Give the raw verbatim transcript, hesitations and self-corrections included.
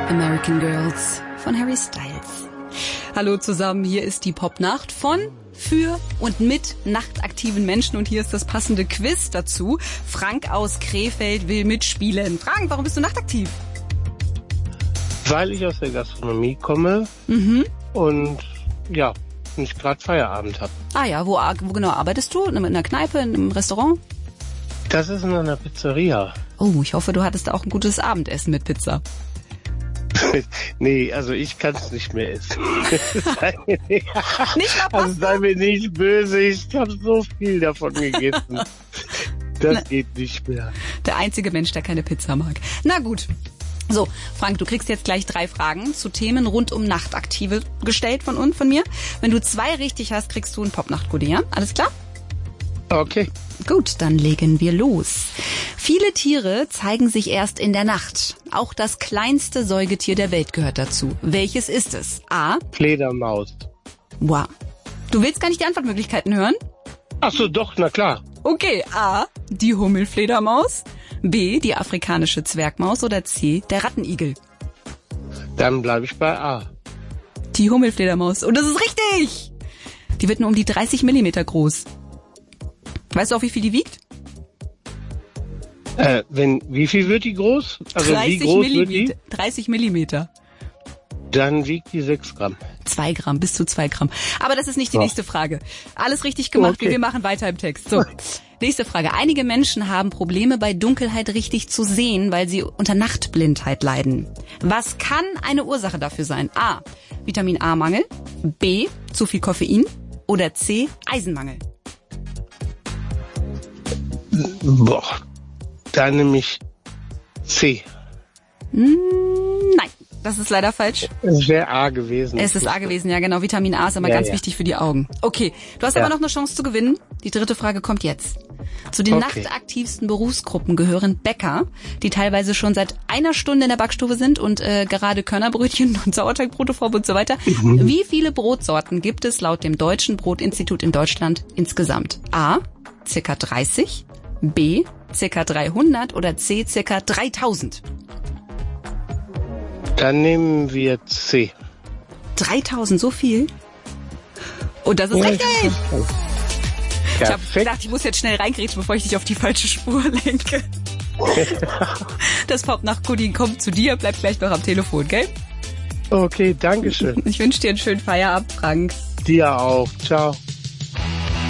American Girls von Harry Styles. Hallo zusammen, hier ist die Popnacht von, für und mit nachtaktiven Menschen und hier ist das passende Quiz dazu. Frank aus Krefeld will mitspielen. Frank, warum bist du nachtaktiv? Weil ich aus der Gastronomie komme Mhm. und ja, nicht gerade Feierabend habe. Ah ja, wo, wo genau arbeitest du? In einer Kneipe, in einem Restaurant? Das ist in einer Pizzeria. Oh, ich hoffe, du hattest auch ein gutes Abendessen mit Pizza. Nee, also ich kann es nicht mehr essen. sei mir nicht, Nicht mal also sei mir nicht böse, ich habe so viel davon gegessen. Das Na, geht nicht mehr. Der einzige Mensch, der keine Pizza mag. Na gut. So, Frank, du kriegst jetzt gleich drei Fragen zu Themen rund um Nachtaktive gestellt von uns, von mir. Wenn du zwei richtig hast, kriegst du ein Popnacht-Goodie, ja? Alles klar? Okay. Gut, dann legen wir los. Viele Tiere zeigen sich erst in der Nacht. Auch das kleinste Säugetier der Welt gehört dazu. Welches ist es? A. Fledermaus. Wow. Du willst gar nicht die Antwortmöglichkeiten hören? Ach so, doch, na klar. Okay, A. Die Hummelfledermaus. B. Die afrikanische Zwergmaus. Oder C. Der Rattenigel. Dann bleibe ich bei A. Die Hummelfledermaus. Und das ist richtig! Die wird nur um die dreißig Millimeter groß. Weißt du auch, wie viel die wiegt? Äh, wenn, wie viel wird die groß? Also wie dreißig groß wird Millimeter. die? dreißig Millimeter. Dann wiegt die sechs Gramm. Zwei Gramm, bis zu zwei Gramm. Aber das ist nicht die Ja. nächste Frage. Alles richtig gemacht, Okay. wir machen weiter im Text. So, nächste Frage. Einige Menschen haben Probleme bei Dunkelheit richtig zu sehen, weil sie unter Nachtblindheit leiden. Was kann eine Ursache dafür sein? A. Vitamin A-Mangel. B. Zu viel Koffein. Oder C. Eisenmangel. Boah. Dann nehme ich C. Hm, nein, das ist leider falsch. Es wäre A gewesen. Es ist A gewesen, ja genau. Vitamin A ist aber Ja, ganz ja. wichtig für die Augen. Okay, du hast Ja. aber noch eine Chance zu gewinnen. Die dritte Frage kommt jetzt. Zu den Okay. nachtaktivsten Berufsgruppen gehören Bäcker, die teilweise schon seit einer Stunde in der Backstube sind und äh, gerade Körnerbrötchen und Sauerteigbrote und so weiter. Mhm. Wie viele Brotsorten gibt es laut dem Deutschen Brotinstitut in Deutschland insgesamt? A, circa dreißig, B, circa dreihundert oder C, circa dreitausend? Dann nehmen wir C. dreitausend, so viel? Und das ist richtig! Ich habe Perfekt. gedacht, ich muss jetzt schnell reingrätschen, bevor ich dich auf die falsche Spur lenke. Das Popnacht-Goodie kommt zu dir, bleib gleich noch am Telefon, gell? Okay, danke schön. Ich wünsche dir einen schönen Feierabend, Frank. Dir auch. Ciao.